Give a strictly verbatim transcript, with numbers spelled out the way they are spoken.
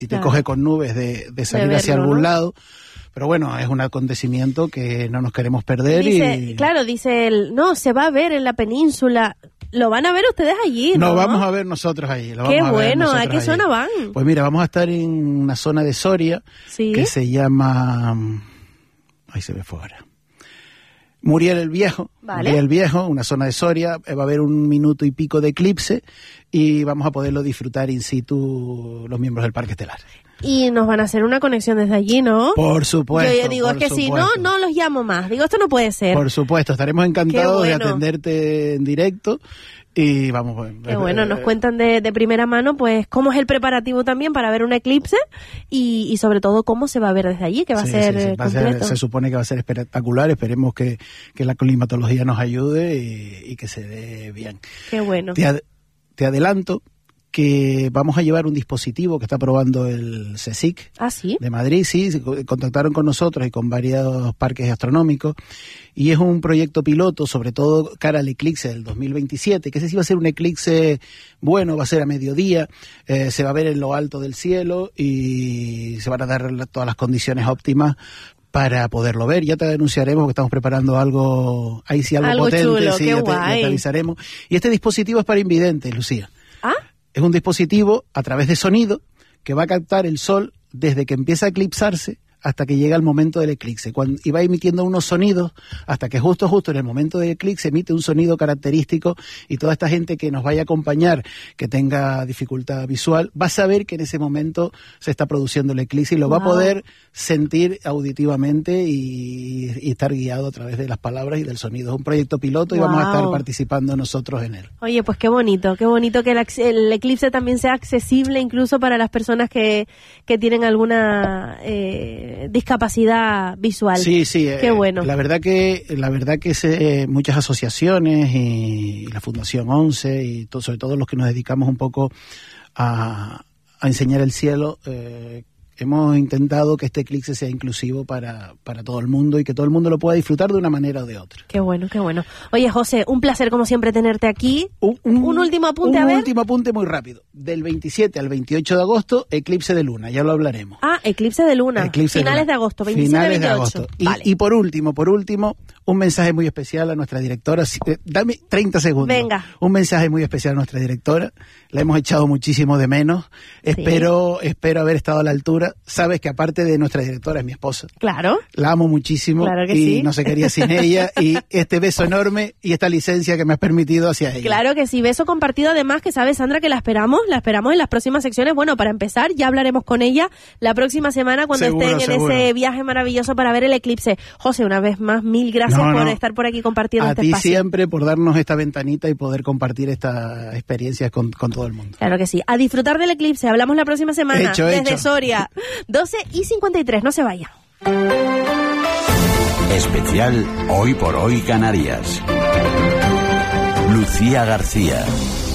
y te claro. coge con nubes de, de salir de verlo, hacia algún ¿no? lado. Pero bueno, es un acontecimiento que no nos queremos perder. Dice, y claro, dice él, no, se va a ver en la península. Lo van a ver ustedes allí, ¿no? Nos vamos a ver nosotros allí. Lo Qué vamos a ver bueno, ¿a qué allí. zona van? Pues mira, vamos a estar en una zona de Soria ¿Sí? que se llama... Ahí se ve fuera. Muriel el Viejo, vale. Muriel el Viejo, una zona de Soria, va a haber un minuto y pico de eclipse y vamos a poderlo disfrutar in situ los miembros del Parque Estelar. Y nos van a hacer una conexión desde allí, ¿no? Por supuesto. Yo, yo digo, es que supuesto. si no, no los llamo más. Digo, esto no puede ser. Por supuesto, estaremos encantados bueno. de atenderte en directo. Y vamos, pues, qué bueno, nos cuentan de, de primera mano pues cómo es el preparativo también para ver un eclipse y, y sobre todo cómo se va a ver desde allí, que va sí, a ser sí, sí. Va completo. A ser, se supone que va a ser espectacular, esperemos que, que la climatología nos ayude y, y que se dé bien. Qué bueno. Te, ad, te adelanto que vamos a llevar un dispositivo que está probando el CSIC ¿Ah, sí? de Madrid, sí, contactaron con nosotros y con varios parques astronómicos y es un proyecto piloto, sobre todo cara al eclipse del dos mil veintisiete, que ese sí va a ser un eclipse bueno, va a ser a mediodía, eh, se va a ver en lo alto del cielo y se van a dar todas las condiciones óptimas para poderlo ver. Ya te anunciaremos que estamos preparando algo, ahí sí algo, algo potente, chulo, sí, qué ya, guay. te, ya te avisaremos. Y este dispositivo es para invidentes, Lucía. ¿Ah? Es un dispositivo a través de sonido que va a captar el sol desde que empieza a eclipsarse hasta que llega el momento del eclipse. Cuando, y va emitiendo unos sonidos hasta que justo, justo en el momento del eclipse emite un sonido característico y toda esta gente que nos vaya a acompañar, que tenga dificultad visual, va a saber que en ese momento se está produciendo el eclipse y lo wow. va a poder sentir auditivamente y, y estar guiado a través de las palabras y del sonido. Es un proyecto piloto y wow. vamos a estar participando nosotros en él. Oye, pues qué bonito, qué bonito que el, el eclipse también sea accesible incluso para las personas que, que tienen alguna... Eh, discapacidad visual. Sí, sí. Qué eh, bueno. La verdad que la verdad que se, eh, muchas asociaciones y, y la Fundación once y to, sobre todo los que nos dedicamos un poco a, a enseñar el cielo, eh, hemos intentado que este eclipse sea inclusivo para, para todo el mundo y que todo el mundo lo pueda disfrutar de una manera o de otra. Qué bueno, qué bueno. Oye, José, un placer como siempre tenerte aquí. Un, un, un último apunte, un a ver. Un último apunte muy rápido. Del veintisiete al veintiocho de agosto, eclipse de luna, ya lo hablaremos. Ah, eclipse de luna. Eclipse Finales de, luna. de agosto, veintisiete Finales veintiocho. de agosto. Y, vale. y por último, por último, un mensaje muy especial a nuestra directora. Eh, dame treinta segundos. Venga. Un mensaje muy especial a nuestra directora. La hemos echado muchísimo de menos. Espero, sí. espero haber estado a la altura. Sabes que aparte de nuestra directora es mi esposa. Claro. La amo muchísimo. Claro que y sí. no se quería sin ella. Y este beso enorme y esta licencia que me has permitido hacia ella. Claro que sí. Beso compartido además, que sabes, Sandra, que la esperamos. La esperamos en las próximas secciones. Bueno, para empezar, ya hablaremos con ella la próxima semana cuando seguro, estén en seguro. ese viaje maravilloso para ver el eclipse. José, una vez más, mil gracias no, por no. estar por aquí compartiendo a este ti espacio. Siempre por darnos esta ventanita y poder compartir estas experiencias con, con todo el mundo. Claro que sí. A disfrutar del eclipse. Hablamos la próxima semana hecho, desde hecho. Soria. doce y cincuenta y tres. No se vayan. Especial Hoy por Hoy Canarias. Lucía García.